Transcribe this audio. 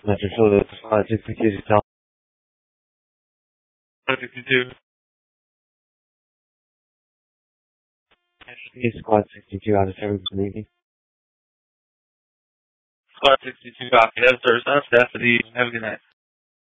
Metro Phillips, 562, South. 562. Squad 62 out of service for the evening. Squad 62, copy. Yes, sir. Staff of the. Have a good night.